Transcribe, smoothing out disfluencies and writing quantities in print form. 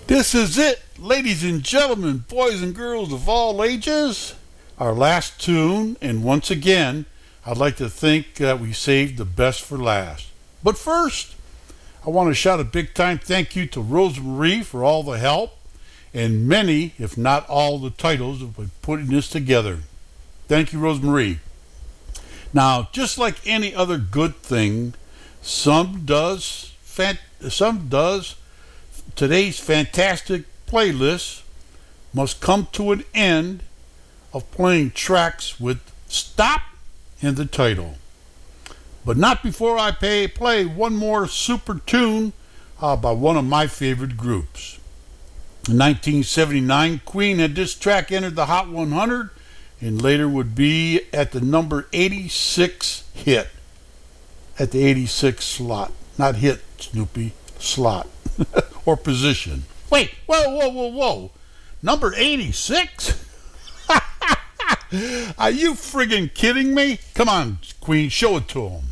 This is it, ladies and gentlemen, boys and girls of all ages. Our last tune, and once again, I'd like to think that we saved the best for last. But first, I want to shout a big time thank you to Rosemarie for all the help and many, if not all, the titles of putting this together. Thank you, Rosemarie. Now, just like any other good thing, some does today's fantastic playlist must come to an end of playing tracks with "stop" in the title. But not before I play one more super tune by one of my favorite groups. In 1979, Queen had this track entered the Hot 100 and later would be at the number 86 hit. At the 86 slot. Not hit, Snoopy. Slot. Or position. Wait, whoa. Number 86? Are you friggin' kidding me? Come on, Queen, show it to him.